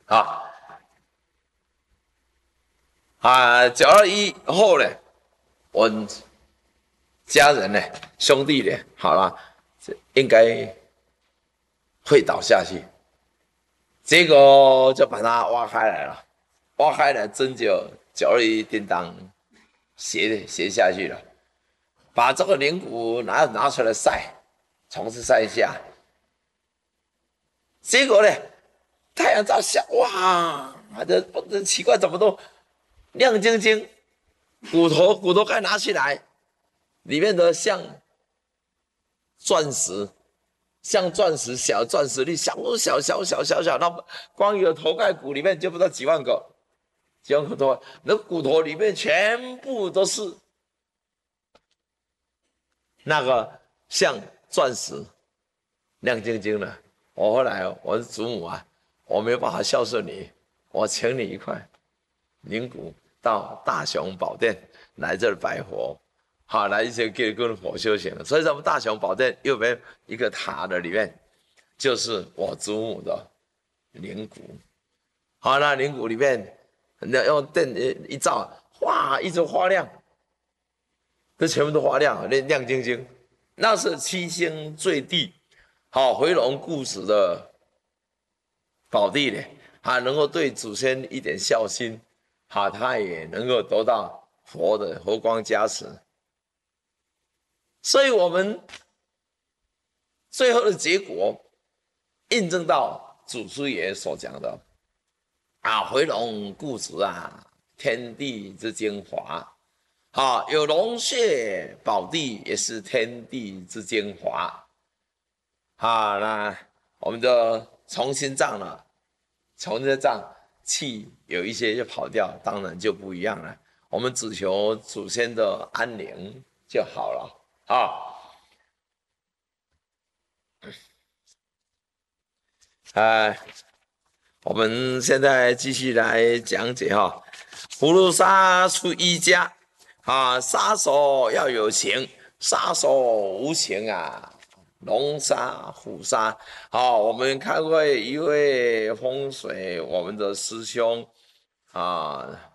啊921后呢，我家人呢，兄弟呢，好了，应该会倒下去，结果就把它挖开来了，挖开来针就921叮当斜下去了，把这个灵骨拿出来晒，从事晒一下，结果呢，太阳照下，哇，这奇怪，怎么都亮晶晶，骨头盖拿起来，里面的钻石，像钻石小钻石粒，小，那光有头盖骨里面就不知道几万个，几万个多，那骨头里面全部都是那个像钻石，亮晶晶的。后来我是祖母啊，我没有办法孝顺你，我请你一块灵骨到大雄宝殿来这儿拜佛，好来一些跟佛修行。所以咱们大雄宝殿右边一个塔的里面，就是我祖母的灵骨。好，那灵骨里面用电一照，哇，一直发亮，这全部都发亮，亮晶晶，那是七星坠地。好，回龙固始的宝地呢，还能够对祖先一点孝心，好，他也能够得到佛的佛光加持。所以我们最后的结果印证到祖师爷所讲的回龙固始啊，天地之精华。有龙穴宝地也是天地之精华。那我们就重新葬了，重新葬气有一些就跑掉，当然就不一样了。我们只求祖先的安宁就好了我们现在继续来讲解葫芦杀出一家杀手要有情，杀手无情啊。龙杀虎杀，我们看过一位风水我们的师兄